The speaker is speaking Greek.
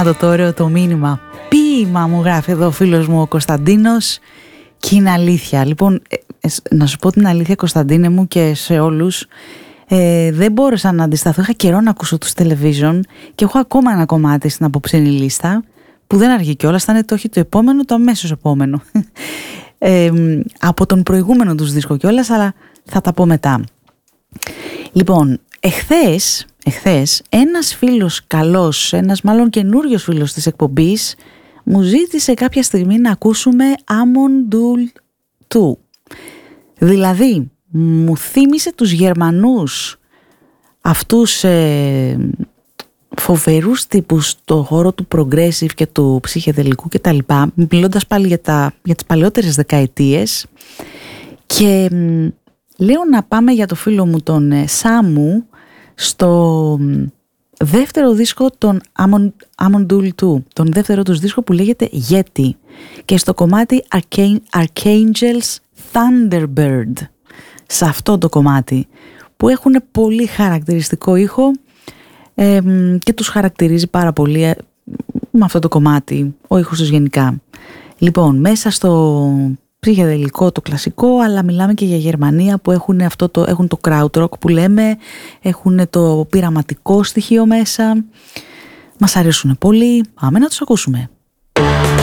το ωραίο το μήνυμα. Ποίημα μου γράφει εδώ ο φίλος μου ο Κωνσταντίνος. Και είναι αλήθεια. Λοιπόν, να σου πω την αλήθεια, Κωνσταντίνε μου, και σε όλους, δεν μπόρεσα να αντισταθώ. Είχα καιρό να ακούσω τους television και έχω ακόμα ένα κομμάτι στην απόψινή λίστα που δεν αργεί κιόλας. Θα είναι το όχι το επόμενο, το αμέσως επόμενο. Από τον προηγούμενο τους δίσκο κιόλας, αλλά θα τα πω μετά. Λοιπόν, εχθές ένας φίλος καλός, ένας μάλλον καινούριος φίλος της εκπομπής, μου ζήτησε κάποια στιγμή να ακούσουμε Amon Düül 2. Δηλαδή, μου θύμισε τους Γερμανούς, αυτούς φοβερούς τύπους στο χώρο του progressive και του ψυχεδελικού και τα λοιπά, μιλώντας πάλι για τις παλαιότερες δεκαετίες, και λέω να πάμε για το φίλο μου τον Σάμου στο δεύτερο δίσκο των Amon Düül 2, τον δεύτερο τους δίσκο που λέγεται Yeti, και στο κομμάτι Archangel's Thunderbird. Σε αυτό το κομμάτι που έχουν πολύ χαρακτηριστικό ήχο και τους χαρακτηρίζει πάρα πολύ με αυτό το κομμάτι, ο ήχος τους γενικά. Λοιπόν, μέσα στο ψυχεδελικό το κλασικό, αλλά μιλάμε και για Γερμανία που έχουν το krautrock που λέμε, έχουν το πειραματικό στοιχείο μέσα. Μας αρέσουν πολύ, πάμε να τους ακούσουμε.